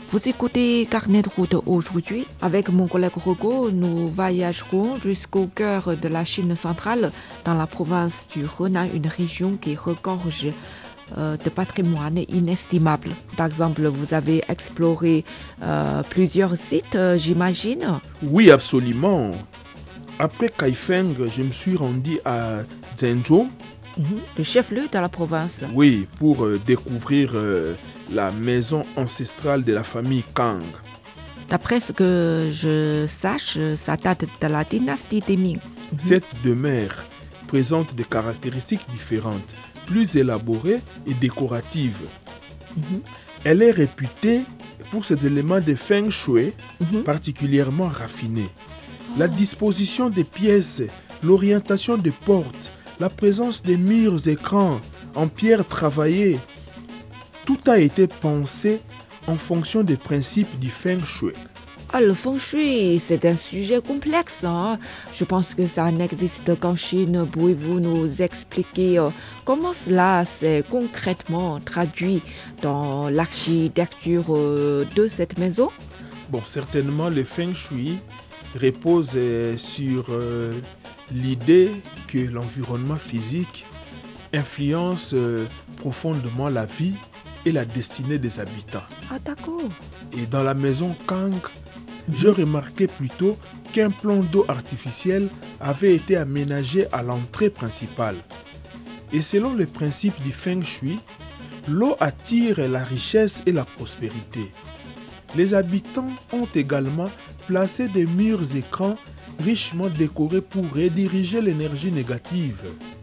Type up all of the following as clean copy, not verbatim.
Vous écoutez Carnet de route aujourd'hui. Avec mon collègue Rogo, nous voyagerons jusqu'au cœur de la Chine centrale, dans la province du Henan, une région qui regorge de patrimoine inestimable. Par exemple, vous avez exploré plusieurs sites, j'imagine. Oui, absolument. Après Kaifeng, je me suis rendu à Zhengzhou, Le chef-lieu de la province. oui, pour découvrir la maison ancestrale de la famille Kang. D'après ce que je sache, ça date de la dynastie des Ming. Cette demeure présente des caractéristiques différentes, plus élaborées et décoratives. Elle est réputée pour ses éléments de feng shui particulièrement raffinés. La disposition des pièces, l'orientation des portes, la présence des murs écrans en pierre travaillée, tout a été pensé en fonction des principes du feng shui. Ah, le feng shui, c'est un sujet complexe, hein. Je pense que ça n'existe qu'en Chine. Pouvez-vous nous expliquer comment cela s'est concrètement traduit dans l'architecture de cette maison? Bon, certainement, le feng shui repose sur l'idée que l'environnement physique influence profondément la vie et la destinée des habitants. Ah, d'accord. Et dans la maison Kang, je remarquais plutôt qu'un plan d'eau artificiel avait été aménagé à l'entrée principale. Et selon le principe du feng shui, l'eau attire la richesse et la prospérité. Les habitants ont également placé des murs écrans richement décorés pour rediriger l'énergie négative.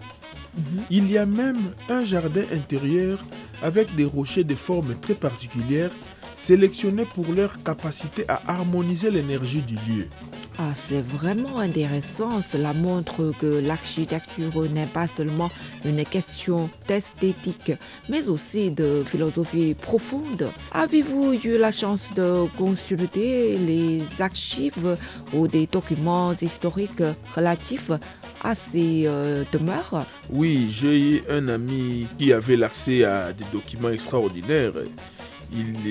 Il y a même un jardin intérieur avec des rochers de forme très particulière sélectionnés pour leur capacité à harmoniser l'énergie du lieu. Ah, c'est vraiment intéressant. Cela montre que l'architecture n'est pas seulement une question d'esthétique, mais aussi de philosophie profonde. Avez-vous eu la chance de consulter les archives ou des documents historiques relatifs à ces demeures? Oui, j'ai eu un ami qui avait l'accès à des documents extraordinaires. Il